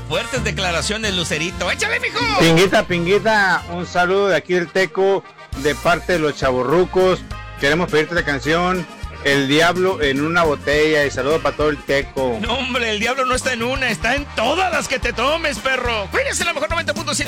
Fuertes declaraciones, Lucerito. ¡Échale, mijo! Pinguita, un saludo de aquí del Teco, de parte de los chavorrucos. Queremos pedirte la canción El Diablo en una botella, y saludo para todo el Teco. No, hombre, el diablo no está en una, está en todas las que te tomes, perro. Cuídense, la mejor 90.7.